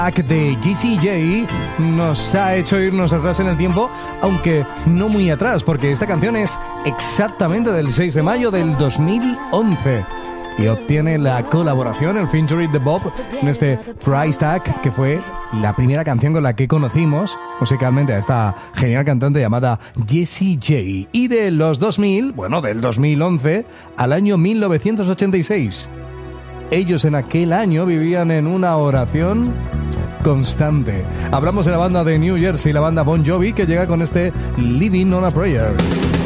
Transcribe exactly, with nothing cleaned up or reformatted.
De Jessie J nos ha hecho irnos atrás en el tiempo, aunque no muy atrás, porque esta canción es exactamente del seis de mayo del dos mil once y obtiene la colaboración, el featuring de Bob en este Price Tag, que fue la primera canción con la que conocimos musicalmente a esta genial cantante llamada Jessie J. Y de los dos mil, bueno, del dos mil once al año mil novecientos ochenta y seis, ellos en aquel año vivían en una oración constante. Hablamos de la banda de New Jersey, la banda Bon Jovi, que llega con este Living on a Prayer.